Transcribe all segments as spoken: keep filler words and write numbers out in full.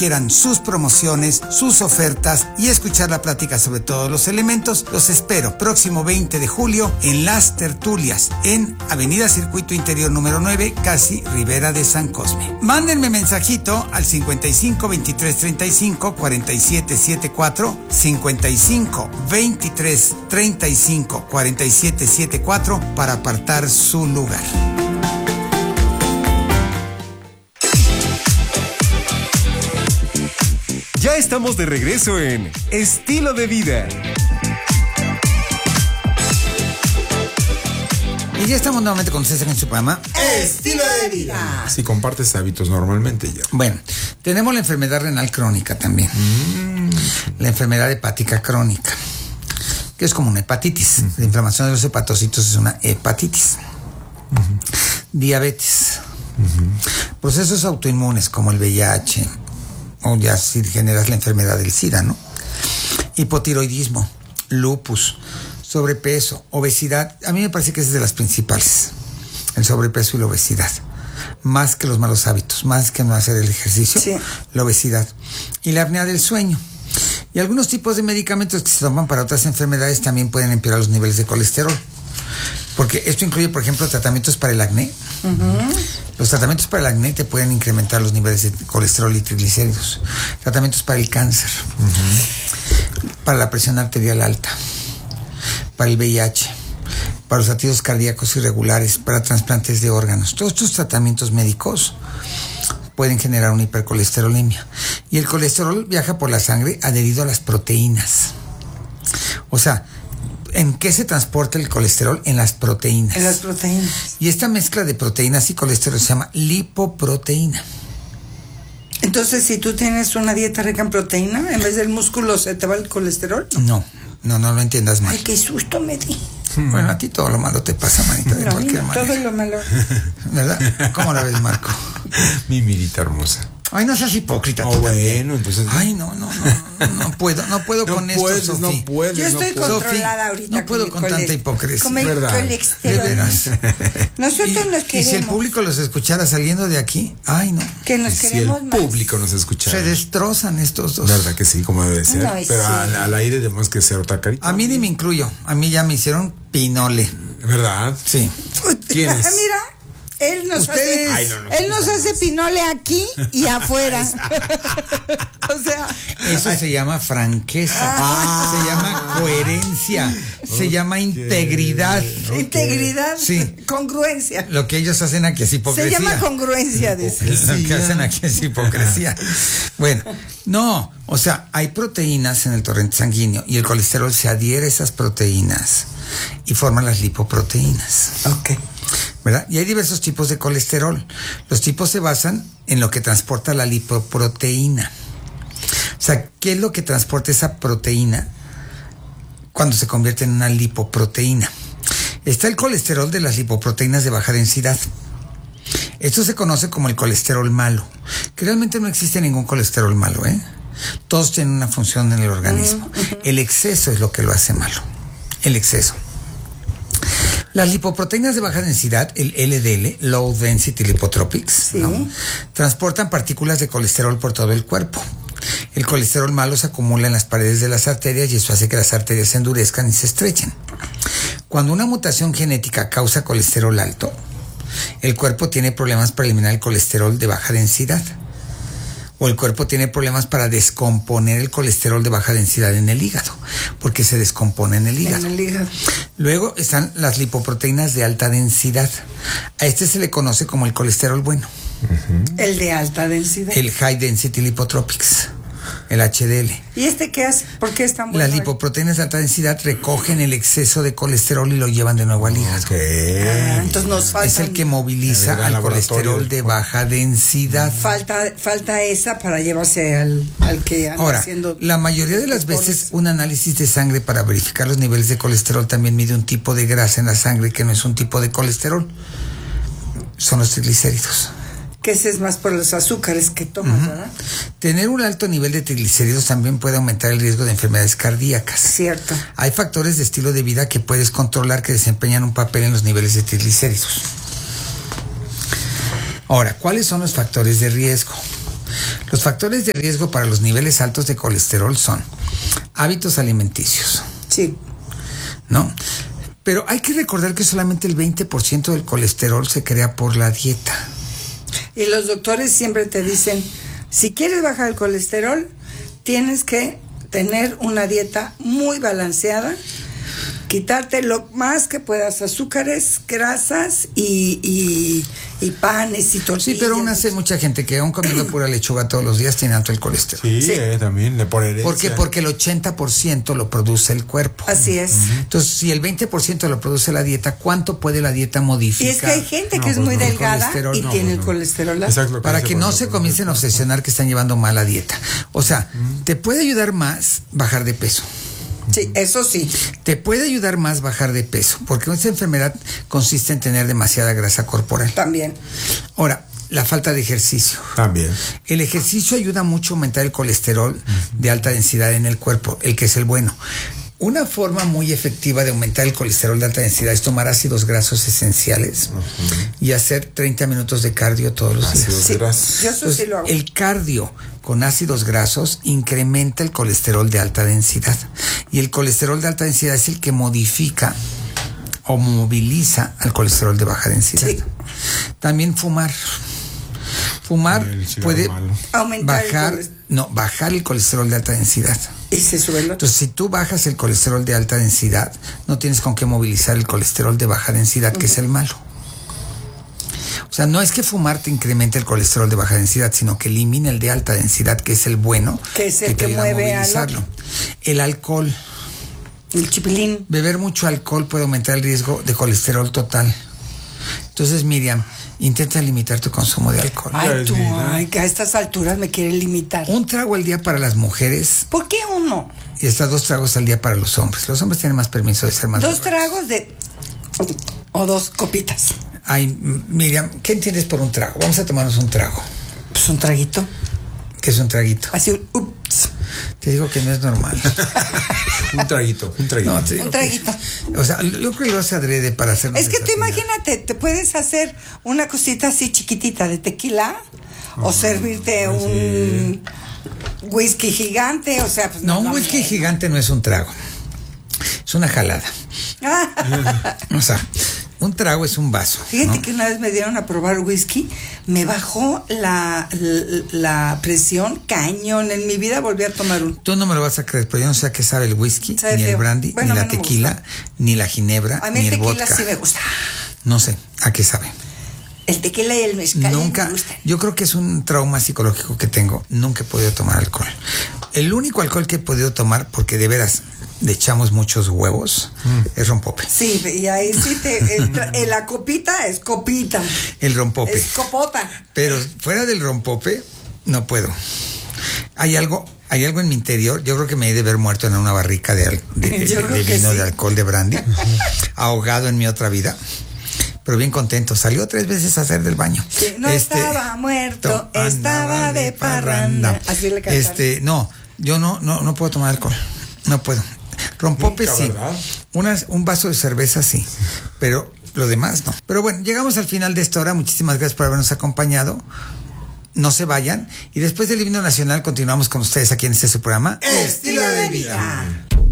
quieran sus promociones, sus ofertas y escuchar la plática sobre todos los elementos, los espero próximo veinte de julio en Las Tertulias, en Avenida Circuito Interior número nueve, casi Ribera de San Cosme. Mándenme mensajito al cincuenta y cinco veintitrés treinta y cinco cuarenta y siete setenta y cuatro, cincuenta y cinco veintitrés treinta y cinco cuarenta y siete setenta y cuatro para apartar su lugar. Ya estamos de regreso en Estilo de Vida. Y ya estamos nuevamente con César en su programa Estilo de Vida. Si compartes hábitos normalmente ya. Bueno, tenemos la enfermedad renal crónica también. Mm. La enfermedad hepática crónica, que es como una hepatitis. Uh-huh. La inflamación de los hepatocitos es una hepatitis. Uh-huh. Diabetes. Uh-huh. Procesos autoinmunes como el V I H, o ya si generas la enfermedad del SIDA, ¿no? Hipotiroidismo, lupus, sobrepeso, obesidad. A mí me parece que esa es de las principales, el sobrepeso y la obesidad. Más que los malos hábitos, más que no hacer el ejercicio, sí. La obesidad. Y la apnea del sueño. Y algunos tipos de medicamentos que se toman para otras enfermedades también pueden empeorar los niveles de colesterol. Porque esto incluye, por ejemplo, tratamientos para el acné. Uh-huh. Los tratamientos para el acné te pueden incrementar los niveles de colesterol y triglicéridos. Tratamientos para el cáncer. Uh-huh. Para la presión arterial alta. Para el V I H. Para los latidos cardíacos irregulares. Para trasplantes de órganos. Todos estos tratamientos médicos pueden generar una hipercolesterolemia. Y el colesterol viaja por la sangre adherido a las proteínas. O sea, ¿en qué se transporta el colesterol? En las proteínas. En las proteínas. Y esta mezcla de proteínas y colesterol se llama lipoproteína. Entonces, si tú tienes una dieta rica en proteína, en vez del músculo, ¿se te va el colesterol? No, no, no lo entiendas mal. Ay, qué susto me di. Bueno, a ti todo lo malo te pasa, manita, de no, cualquier no, manera. todo lo malo. ¿Verdad? ¿Cómo la ves, Marco? Mi mirita hermosa. Ay, no seas hipócrita. Oh, bueno, entonces. Ay, no, no, no, no puedo, no puedo no con puedes, esto, Sofía. No puedes, Yo estoy no puedes. controlada Sofía, ahorita. no puedo con, con tanta hipocresía. Con el ¿verdad? colesterol. De veras. Nosotros y, nos queremos. Y si el público los escuchara saliendo de aquí, ay, no. Que nos si queremos el más. público nos escuchara. Se destrozan estos dos. Verdad que sí, como debe ser. No, pero sí. al, al aire tenemos que ser otra carita. A mí ni me incluyo. A mí ya me hicieron pinole. ¿Verdad? Sí. ¿Quién es? Mira. Él nos Ustedes, hace, Ay, no, no, él no, nos no, hace no. pinole aquí y afuera. O sea, eso se llama franqueza, Ah. se llama coherencia, se llama integridad. Ok. integridad, Sí. congruencia. Lo que ellos hacen aquí es hipocresía. Se llama congruencia, dice. Lo que hacen aquí es hipocresía. Bueno, no, o sea, hay proteínas en el torrente sanguíneo y el colesterol se adhiere a esas proteínas y forman las lipoproteínas. Ok. ¿Verdad? Y hay diversos tipos de colesterol. Los tipos se basan en lo que transporta la lipoproteína. O sea, ¿qué es lo que transporta esa proteína cuando se convierte en una lipoproteína? Está el colesterol de las lipoproteínas de baja densidad. Esto se conoce como el colesterol malo, que realmente no existe ningún colesterol malo, ¿eh? Todos tienen una función en el organismo. Uh-huh. El exceso es lo que lo hace malo. El exceso. Las lipoproteínas de baja densidad, el L D L, Low Density Lipotropics, sí. ¿no? Transportan partículas de colesterol por todo el cuerpo. El colesterol malo se acumula en las paredes de las arterias y eso hace que las arterias se endurezcan y se estrechen. Cuando una mutación genética causa colesterol alto, el cuerpo tiene problemas para eliminar el colesterol de baja densidad. O el cuerpo tiene problemas para descomponer el colesterol de baja densidad en el hígado, porque se descompone en el hígado. En el hígado. Luego están las lipoproteínas de alta densidad. A este se le conoce como el colesterol bueno. Uh-huh. El de alta densidad. El High Density Lipotropics, el H D L. ¿Y este qué hace? ¿Por qué es tan bueno? Las lipoproteínas de alta densidad recogen el exceso de colesterol y lo llevan de nuevo al hígado. Okay. Ah, entonces nos falta. Es el que moviliza al colesterol de baja densidad. Falta, falta esa para llevarse al, al que anda Ahora, haciendo. la mayoría de las veces un análisis de sangre para verificar los niveles de colesterol también mide un tipo de grasa en la sangre que no es un tipo de colesterol. Son los triglicéridos. Que ese es más por los azúcares que tomas, uh-huh. ¿verdad? Tener un alto nivel de triglicéridos también puede aumentar el riesgo de enfermedades cardíacas. Cierto. Hay factores de estilo de vida que puedes controlar que desempeñan un papel en los niveles de triglicéridos. Ahora, ¿cuáles son los factores de riesgo? Los factores de riesgo para los niveles altos de colesterol son hábitos alimenticios, Sí. ¿no? Pero hay que recordar que solamente el veinte por ciento del colesterol se crea por la dieta. Y los doctores siempre te dicen, si quieres bajar el colesterol, tienes que tener una dieta muy balanceada, quitarte lo más que puedas azúcares, grasas y, y, y panes y tortillas. Sí, pero aún hace mucha gente que aún comiendo pura lechuga todos los días tiene alto el colesterol. Sí, Sí. eh, también le pone herencia. ¿Por qué? Porque el ochenta por ciento lo produce el cuerpo. Así es. Entonces, si el veinte por ciento lo produce la dieta, ¿cuánto puede la dieta modificar? Y es que hay gente No, que es pues muy no, el delgada colesterol y no, tiene pues el no. colesterol alto. Exacto, lo Para dice que por no ejemplo, se por comiencen a ejemplo. obsesionar que están llevando mala dieta. O sea, te puede ayudar más bajar de peso. Sí, eso sí. Te puede ayudar más bajar de peso, porque esta enfermedad consiste en tener demasiada grasa corporal. También. Ahora, la falta de ejercicio. También. El ejercicio ayuda mucho a aumentar el colesterol de alta densidad en el cuerpo, el que es el bueno. Una forma muy efectiva de aumentar el colesterol de alta densidad es tomar ácidos grasos esenciales y hacer treinta minutos de cardio todos los días. Ácidos Sí, grasos. yo eso Entonces, sí lo hago. el cardio con ácidos grasos incrementa el colesterol de alta densidad. Y el colesterol de alta densidad es el que modifica o moviliza al colesterol de baja densidad. Sí. También fumar. Fumar El cigarro puede malo. Aumentar el bajar, coles- no, bajar el colesterol de alta densidad. Y se sube el otro. Entonces, si tú bajas el colesterol de alta densidad, no tienes con qué movilizar el colesterol de baja densidad, que es el malo. O sea, no es que fumar te incremente el colesterol de baja densidad, sino que elimina el de alta densidad, que es el bueno, Que es el te que ayuda a mueve al movilizarlo. otro. El alcohol. El chipilín. Beber mucho alcohol puede aumentar el riesgo de colesterol total. Entonces, Miriam, intenta limitar tu consumo de alcohol. Ay, tú, sí, ¿no? ay, que a estas alturas me quieren limitar. Un trago al día para las mujeres ¿Por qué uno? y hasta dos tragos al día para los hombres. Los hombres tienen más permiso de ser más Dos borrachos. tragos de... O dos copitas. Ay, M- Miriam, ¿qué entiendes por un trago? Vamos a tomarnos un trago. Pues un traguito. ¿Qué es un traguito? Así un... Ups. Te digo que no es normal. Un traguito, un traguito. No, te digo Un que- traguito. o sea, yo creo que lo hace adrede para hacernos Es que tú desafinar. imagínate, te puedes hacer una cosita así chiquitita de tequila o servirte un whisky gigante, o sea, pues No, un no, whisky gigante no es un trago. Es una jalada. O sea, un trago es un vaso. Fíjate ¿no? que una vez me dieron a probar whisky, me bajó la, la, la presión cañón. En mi vida volví a tomar un. Tú no me lo vas a creer, pero yo no sé a qué sabe el whisky, Sabe ni el feo. brandy, Bueno, ni a la mí no me tequila, gusta. ni la ginebra, A mí ni el el tequila vodka. sí me gusta. No sé a qué sabe. El tequila y el mezcal Nunca, me gustan. yo creo que es un trauma psicológico que tengo. Nunca he podido tomar alcohol. El único alcohol que he podido tomar, porque de veras le echamos muchos huevos, es rompope. Sí, y ahí sí te. el tra- el- la copita es copita. El rompope. Es copota. Pero fuera del rompope, no puedo. Hay algo, hay algo en mi interior. Yo creo que me he de haber muerto en una barrica de, al- de- de- Yo de creo que vino, sí. de alcohol, de brandy, ahogado en mi otra vida. Pero bien contento. Salió tres veces a hacer del baño. Sí, no estaba muerto, to- estaba de parranda. Así le cantaron. Este, no, yo no, no, no puedo tomar alcohol. No puedo. Rompope Nunca, sí. ¿verdad? Unas, un vaso de cerveza sí. Pero lo demás no. Pero bueno, llegamos al final de esta hora. Muchísimas gracias por habernos acompañado. No se vayan. Y después del himno nacional continuamos con ustedes aquí en este su programa. Estilo de vida.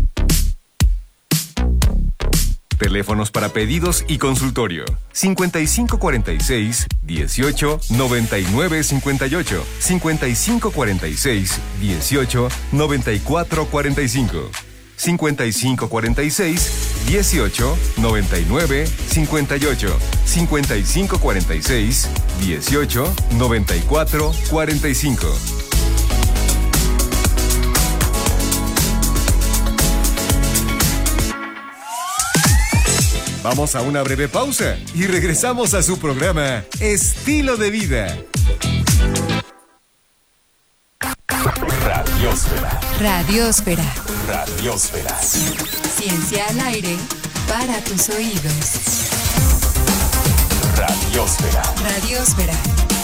Teléfonos para pedidos y consultorio. cincuenta y cinco cuarenta y seis, dieciocho, noventa y nueve cincuenta y ocho. cincuenta y cinco cuarenta y seis, dieciocho, noventa y cuatro cuarenta y cinco. cincuenta y cinco cuarenta y seis, dieciocho, noventa y nueve cincuenta y ocho. cincuenta y cinco cuarenta y seis, dieciocho, noventa y cuatro cuarenta y cinco. Vamos a una breve pausa y regresamos a su programa Estilo de Vida. Radiosfera. Radiosfera. Radiosfera. Ciencia al aire para tus oídos. Radiosfera. Radiosfera.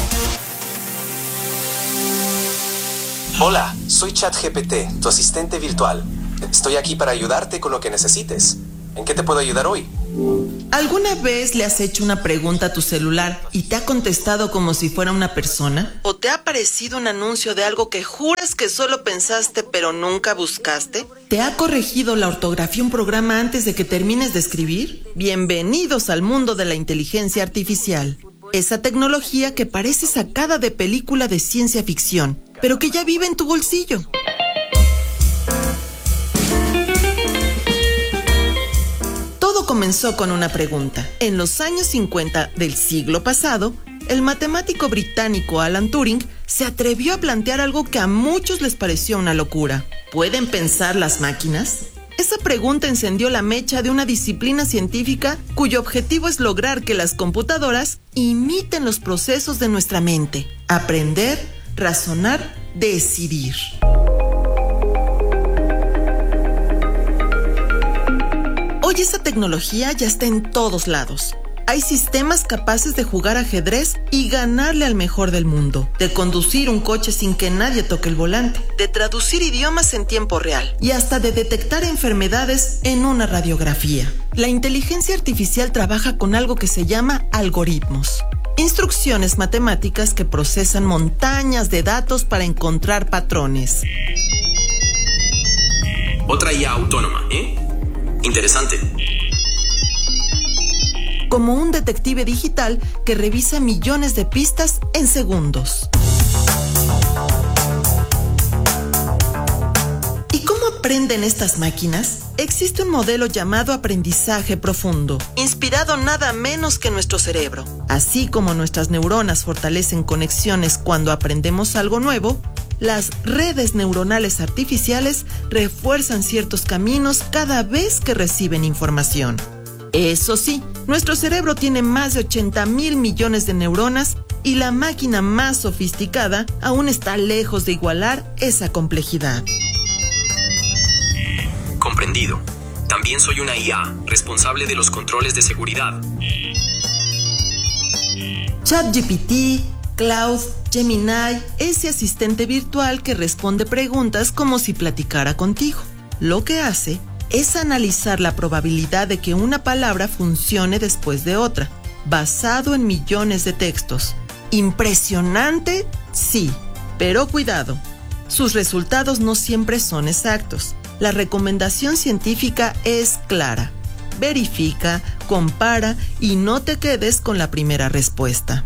Hola, soy ChatGPT, tu asistente virtual. Estoy aquí para ayudarte con lo que necesites. ¿En qué te puedo ayudar hoy? ¿Alguna vez le has hecho una pregunta a tu celular y te ha contestado como si fuera una persona? ¿O te ha aparecido un anuncio de algo que juras que solo pensaste pero nunca buscaste? ¿Te ha corregido la ortografía un programa antes de que termines de escribir? Bienvenidos al mundo de la inteligencia artificial. Esa tecnología que parece sacada de película de ciencia ficción, pero que ya vive en tu bolsillo. Todo comenzó con una pregunta. En los años cincuenta del siglo pasado, el matemático británico Alan Turing se atrevió a plantear algo que a muchos les pareció una locura. ¿Pueden pensar las máquinas? Esa pregunta encendió la mecha de una disciplina científica cuyo objetivo es lograr que las computadoras imiten los procesos de nuestra mente. Aprender, razonar, decidir. Hoy esa tecnología ya está en todos lados. Hay sistemas capaces de jugar ajedrez y ganarle al mejor del mundo, de conducir un coche sin que nadie toque el volante, de traducir idiomas en tiempo real y hasta de detectar enfermedades en una radiografía. La inteligencia artificial trabaja con algo que se llama algoritmos. Instrucciones matemáticas que procesan montañas de datos para encontrar patrones. Otra I A autónoma, ¿eh? Interesante. Como un detective digital que revisa millones de pistas en segundos. ¿Y cómo aprenden estas máquinas? Existe un modelo llamado aprendizaje profundo, inspirado nada menos que en nuestro cerebro. Así como nuestras neuronas fortalecen conexiones cuando aprendemos algo nuevo, las redes neuronales artificiales refuerzan ciertos caminos cada vez que reciben información. Eso sí, nuestro cerebro tiene más de ochenta mil millones de neuronas y la máquina más sofisticada aún está lejos de igualar esa complejidad. Comprendido. También soy una I A, responsable de los controles de seguridad. ChatGPT, Cloud, Gemini, ese asistente virtual que responde preguntas como si platicara contigo. Lo que hace es analizar la probabilidad de que una palabra funcione después de otra, basado en millones de textos. ¿Impresionante? Sí, pero cuidado, sus resultados no siempre son exactos. La recomendación científica es clara. Verifica, compara y no te quedes con la primera respuesta.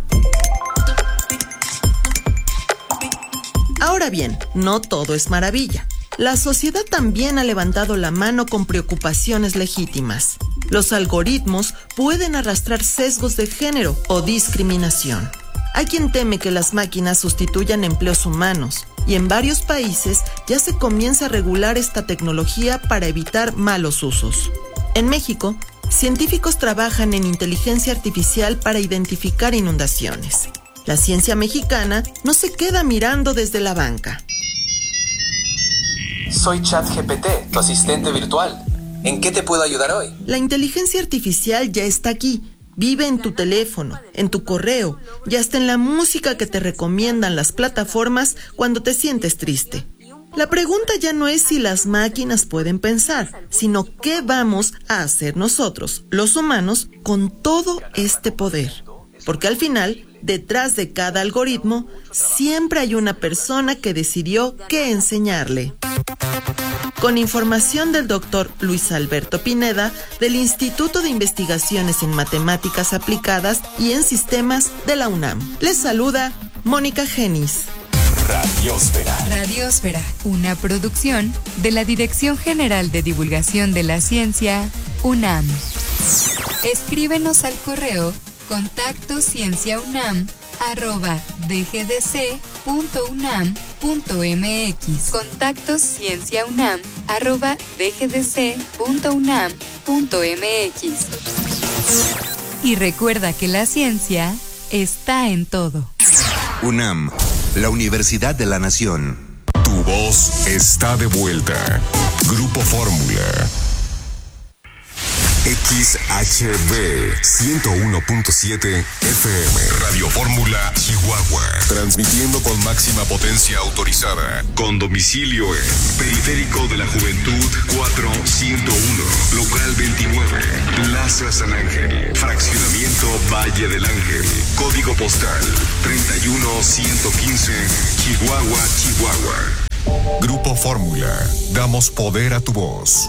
Ahora bien, no todo es maravilla. La sociedad también ha levantado la mano con preocupaciones legítimas. Los algoritmos pueden arrastrar sesgos de género o discriminación. Hay quien teme que las máquinas sustituyan empleos humanos, y en varios países ya se comienza a regular esta tecnología para evitar malos usos. En México, científicos trabajan en inteligencia artificial para identificar inundaciones. La ciencia mexicana no se queda mirando desde la banca. Soy ChatGPT, tu asistente virtual. ¿En qué te puedo ayudar hoy? La inteligencia artificial ya está aquí. Vive en tu teléfono, en tu correo y hasta en la música que te recomiendan las plataformas cuando te sientes triste. La pregunta ya no es si las máquinas pueden pensar, sino qué vamos a hacer nosotros, los humanos, con todo este poder. Porque al final, detrás de cada algoritmo, siempre hay una persona que decidió qué enseñarle. Con información del doctor Luis Alberto Pineda, del Instituto de Investigaciones en Matemáticas Aplicadas y en Sistemas de la UNAM. Les saluda Mónica Genis. Radiósfera. Radiósfera, una producción de la Dirección General de Divulgación de la Ciencia, UNAM. Escríbenos al correo contacto cienciaunam arroba dgdc.unam.mx. Contacto cienciaunam arroba dgdc.unam.mx. Y recuerda que la ciencia está en todo. UNAM, la Universidad de la Nación. Tu voz está de vuelta. Grupo Fórmula. X H B ciento uno punto siete F M. Radio Fórmula Chihuahua. Transmitiendo con máxima potencia autorizada. Con domicilio en Periférico de la Juventud cuatrocientos uno. Local veintinueve. Plaza San Ángel. Fraccionamiento Valle del Ángel. Código postal treinta y uno ciento quince. Chihuahua, Chihuahua. Grupo Fórmula. Damos poder a tu voz.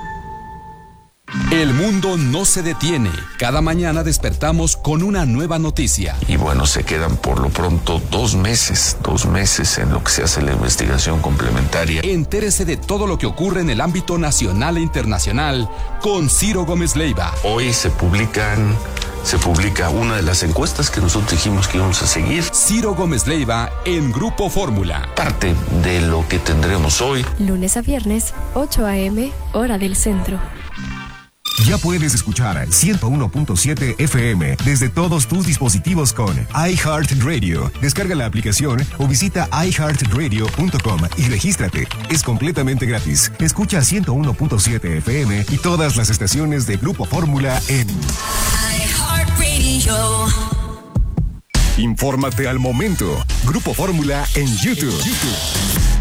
El mundo no se detiene. Cada mañana despertamos con una nueva noticia. Y bueno, se quedan por lo pronto dos meses, dos meses en lo que se hace la investigación complementaria. Entérese de todo lo que ocurre en el ámbito nacional e internacional con Ciro Gómez Leiva. Hoy se publican, se publica una de las encuestas que nosotros dijimos que íbamos a seguir. Ciro Gómez Leiva en Grupo Fórmula. Parte de lo que tendremos hoy. Lunes a viernes, ocho a.m., hora del centro. Ya puedes escuchar ciento uno punto siete F M desde todos tus dispositivos con iHeartRadio. Descarga la aplicación o visita i heart radio punto com y regístrate. Es completamente gratis. Escucha ciento uno punto siete F M y todas las estaciones de Grupo Fórmula en iHeartRadio. Infórmate al momento. Grupo Fórmula en YouTube.